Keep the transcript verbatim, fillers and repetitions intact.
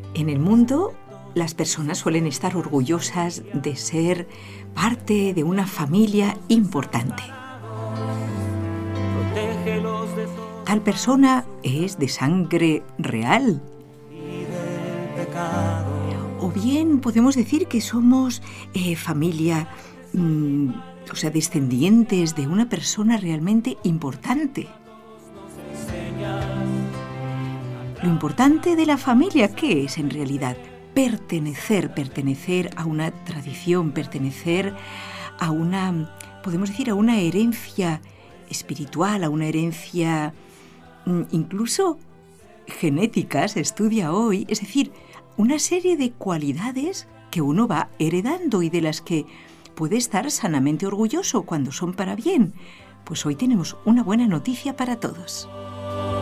En el mundo, las personas suelen estar orgullosas de ser parte de una familia importante. Tal persona es de sangre real. O bien podemos decir que somos eh, familia, mmm, o sea, descendientes de una persona realmente importante. Lo importante de la familia, ¿qué es en realidad? Pertenecer, pertenecer a una tradición, pertenecer a una, podemos decir, a una herencia espiritual, a una herencia incluso genética, se estudia hoy, es decir, una serie de cualidades que uno va heredando y de las que puede estar sanamente orgulloso cuando son para bien. Pues hoy tenemos una buena noticia para todos.